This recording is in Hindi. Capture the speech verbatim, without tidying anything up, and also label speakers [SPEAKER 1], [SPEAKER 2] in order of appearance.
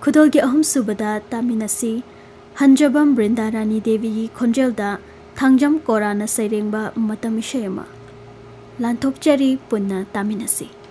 [SPEAKER 1] खुदोल के अहम सुबदा तामिनसी हंजबम बृंदा रानी देवी खोंजेलदा थांगजम कोराना सैरेंबा मतम इशेमा लांथोपचरी पुन्ना तामिनसी।